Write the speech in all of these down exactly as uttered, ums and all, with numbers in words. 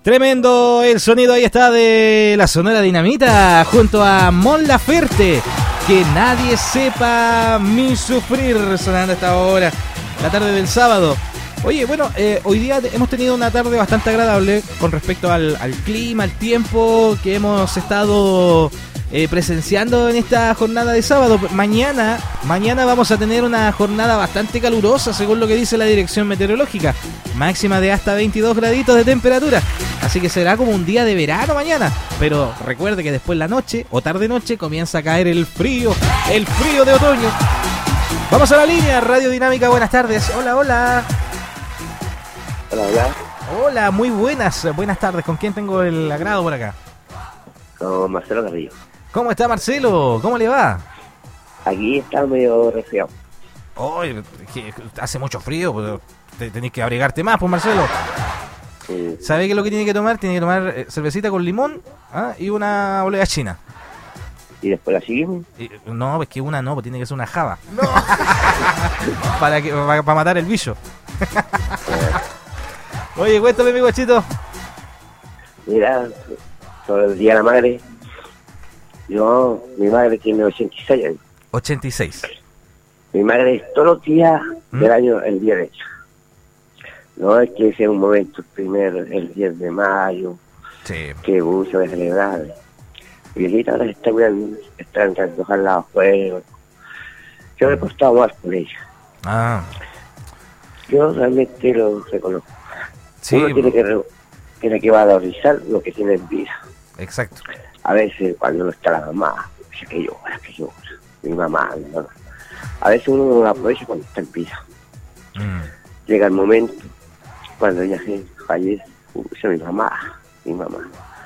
Tremendo el sonido, ahí está, de la Sonora Dinamita junto a Mon Laferte. Que nadie sepa mi sufrir, sonando a esta hora, la tarde del sábado. Oye, bueno, eh, hoy día hemos tenido una tarde bastante agradable con respecto al, al clima, al tiempo que hemos estado eh, presenciando en esta jornada de sábado. Mañana, mañana vamos a tener una jornada bastante calurosa, según lo que dice la dirección meteorológica. Máxima de hasta veintidós graditos de temperatura. Así que será como un día de verano mañana. Pero recuerde que después la noche o tarde-noche comienza a caer el frío, el frío de otoño. Vamos a la línea, Radio Dinámica, buenas tardes. Hola, hola. Hola, hola. Hola, muy buenas, buenas tardes. ¿Con quién tengo el agrado por acá? Con Marcelo Carrillo. ¿Cómo está, Marcelo? ¿Cómo le va? Aquí está medio resfriado. Hoy hace mucho frío, pero te, tenés que abrigarte más, pues, Marcelo. Sí. ¿Sabe qué es lo que tiene que tomar? Tiene que tomar eh, cervecita con limón, ¿ah? Y una olea china. ¿Y después la seguimos? Y, no, es que una no, pues tiene que ser una java. No. para, que, para, para matar el bicho. Oye, cuéntame, mi guachito. Mira, sobre el Día de la Madre, yo, mi madre tiene ochenta y seis años. ochenta y seis. Mi madre es todos los días ¿Mm? del año el día de ella. No es que sea un momento, el primer, el diez de mayo, Sí. que mucho de celebrar. Viejita ahora está cuidando, está entrando a la afuera. Yo me he portado mal por ella. Ah, Yo realmente lo reconozco. sí, Uno tiene que, re- tiene que valorizar lo que tiene en vida. exacto. A veces cuando no está la mamá, dice que llora, que llora. Mi mamá, mi mamá. A veces uno no lo aprovecha cuando está en vida. Mm. Llega el momento cuando ella se fallece, dice mi mamá, mi mamá.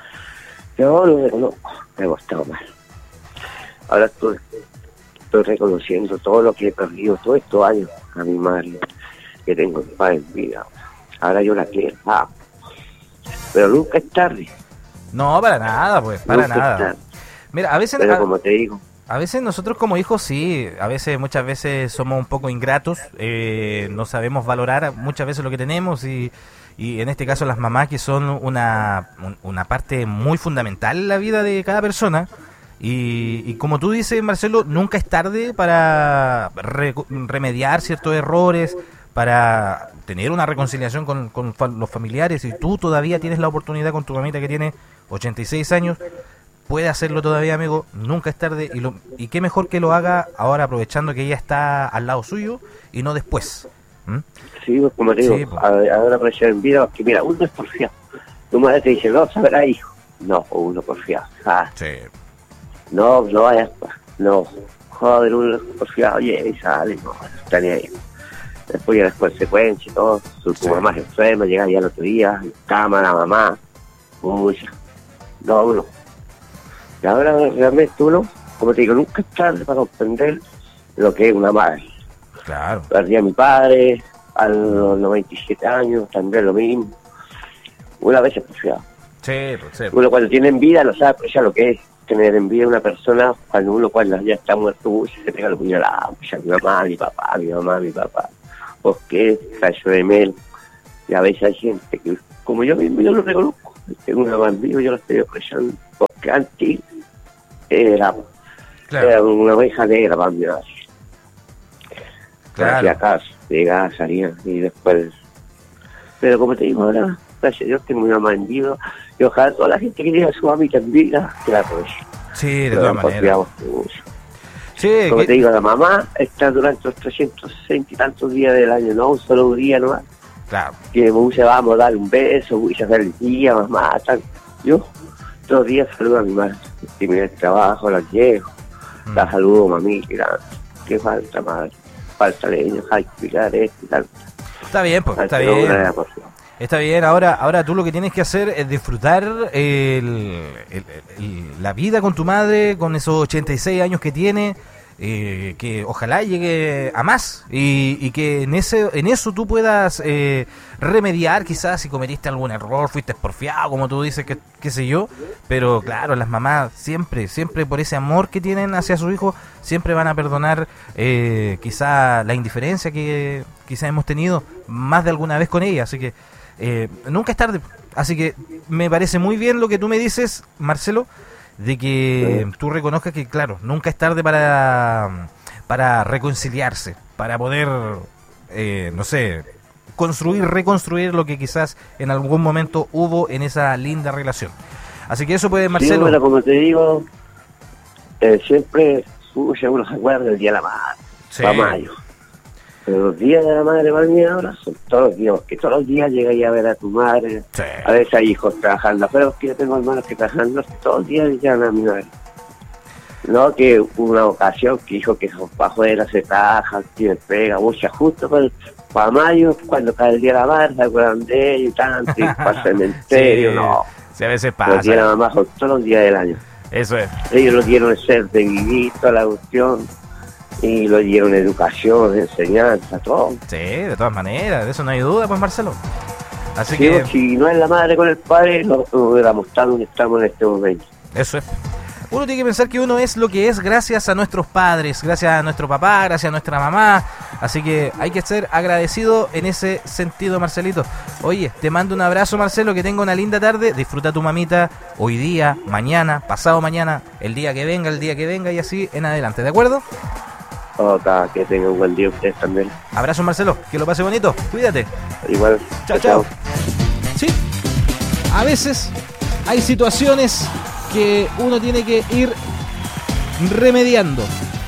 Yo lo reconozco, me he costado mal. Ahora estoy, estoy reconociendo todo lo que he perdido todos estos años a mi madre, que tengo en paz en vida. Ahora yo la quiero, ah. Pero nunca es tarde. No, para nada, pues, para nunca es nada. tarde. Mira, a veces... Pero a- como te digo, A veces nosotros como hijos sí, a veces, muchas veces somos un poco ingratos, eh, no sabemos valorar muchas veces lo que tenemos y, y en este caso las mamás, que son una, un- una parte muy fundamental en la vida de cada persona. Y, y como tú dices, Marcelo, nunca es tarde para re- remediar ciertos errores, para tener una reconciliación con, con fa- los familiares. Y tú todavía tienes la oportunidad con tu mamita que tiene ochenta y seis años. Puede hacerlo todavía, amigo, nunca es tarde, y, lo, y qué mejor que lo haga ahora, aprovechando que ella está al lado suyo y no después. ¿Mm? sí, pues, como te digo, Sí, pues. a- ahora apareció en vida, que mira, uno es porfiado. Tu madre te dice, no, sabrá hijo. No, uno porfiado. Ah, Sí. no, no vayas, pa. No, joder, uno es porfiado, oye, y sale, no, está ni ahí. Después ya las consecuencias y todo, su tu Sí. mamá se enferma, llega ya el otro día, cama, la mamá, mucha. No, uno. Y ahora realmente uno, como te digo, nunca es tarde para comprender lo que es una madre. Claro. Perdí a mi padre a los noventa y siete años, también lo mismo. Una vez es porfiado. Sí, pues, sí. Uno cuando tiene en vida no sabe apreciar lo que es tener en vida una persona. Cuando uno cuando ya está muerto, uy, se pega los puñalados, a mi mamá, mi papá, mi mamá, mi papá. ¿Por qué? Cacho de mel. Y a veces hay gente que, como yo mismo, yo lo reconozco. Tengo una mamá viva, yo la estoy apreciando. Porque antes era, Claro. era una oveja negra para mi madre. Claro. Hacía caso, llegaba, salía y después. Pero como te digo ahora, gracias a Dios tengo mi mamá en vida. Y ojalá toda la gente que tiene a su mamita en vida, que la aproveche. Sí, de Pero todas nos maneras. confiamos mucho. Sí, Como que- te digo, la mamá está durante los trescientos sesenta y tantos días del año, no un solo día nomás. claro. Que se vamos a dar un beso, voy a hacer el día, mamá, tal. Yo todos los días saludo a mi madre. Si me el trabajo, la llevo, Mm. la saludo, mami, mira, ¿qué falta, madre? Falta leña, hay que picar esto y tal. Está bien, pues, está Pero una bien. era por favor. Está bien, ahora ahora tú lo que tienes que hacer es disfrutar el, el- el- la vida con tu madre, con esos ochenta y seis años que tiene, eh, que ojalá llegue a más y, y que en ese en eso tú puedas eh, remediar quizás si cometiste algún error, fuiste porfiado, como tú dices, que qué sé yo, pero claro, las mamás siempre, siempre por ese amor que tienen hacia su hijo, siempre van a perdonar eh, quizá la indiferencia que quizás hemos tenido más de alguna vez con ella, así que eh, nunca es tarde. Así que me parece muy bien lo que tú me dices, Marcelo, de que sí. tú reconozcas que, claro, nunca es tarde para, para reconciliarse, para poder, eh, no sé, construir, reconstruir lo que quizás en algún momento hubo en esa linda relación. Así que eso puede, Marcelo. Sí, bueno, como te digo, eh, siempre uno se acuerda del Día de la Madre, sí. para mayo. Pero los días de la madre para mí ahora son todos los días, porque todos los días llegas a ver a tu madre, sí. a veces hay hijos trabajando, pero es que yo tengo hermanos que trabajando todos los días llegan a mi madre. No, que una ocasión que dijo que son para afuera, se trabajan, tienen pega, mucha justo para, para mayo, cuando cae el Día de la Madre, se acuerdan de ellos y tanto, y para el cementerio, sí. no. Sí, a veces pasa. Los días de la mamá son todos los días del año. Eso es. Ellos lo dieron ser de vivir toda la cuestión. Y lo dieron educación, enseñanza, todo. Sí, de todas maneras, de eso no hay duda, pues, Marcelo. Así sí, que... si no es la madre con el padre, no hubiéramos estado donde estamos en este momento. Eso es. Uno tiene que pensar que uno es lo que es gracias a nuestros padres, gracias a nuestro papá, gracias a nuestra mamá. Así que hay que ser agradecido en ese sentido, Marcelito. Oye, te mando un abrazo, Marcelo, que tenga una linda tarde. Disfruta tu mamita hoy día, mañana, pasado mañana, el día que venga, el día que venga y así en adelante, ¿de acuerdo? Oca, que tenga un buen día ustedes también. Abrazo, Marcelo, que lo pase bonito, cuídate. Igual. Chao, chao. Sí, a veces hay situaciones que uno tiene que ir remediando.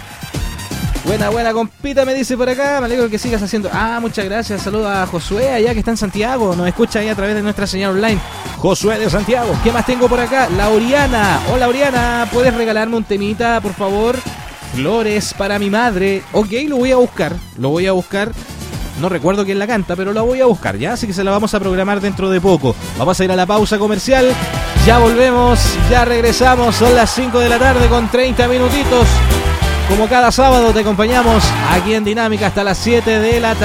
Buena, buena compita, me dice por acá. Me alegro que sigas haciendo. Ah, muchas gracias. Saludos a Josué allá que está en Santiago. Nos escucha ahí a través de nuestra señal online. Josué de Santiago. ¿Qué más tengo por acá? La Oriana. Hola, Oriana. ¿Puedes regalarme un temita, por favor? Flores para mi madre. Ok, lo voy a buscar. Lo voy a buscar. No recuerdo quién la canta, pero la voy a buscar, ¿ya? Así que se la vamos a programar dentro de poco. Vamos a ir a la pausa comercial. Ya volvemos, ya regresamos. Son las cinco de la tarde con treinta minutitos. Como cada sábado te acompañamos aquí en Dinámica hasta las siete de la tarde.